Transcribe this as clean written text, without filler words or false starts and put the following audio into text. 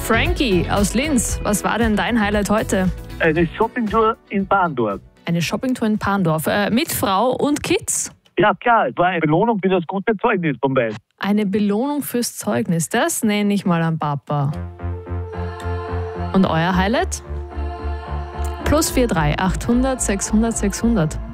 Frankie aus Linz, was war denn dein Highlight heute? Eine Shoppingtour in Bahndorf. Eine Shoppingtour in Parndorf. Mit Frau und Kids? Ja klar, es war eine Belohnung für das gute Zeugnis von beiden. Eine Belohnung fürs Zeugnis, das nenne ich mal an Papa. Und euer Highlight? +43 800 600 600.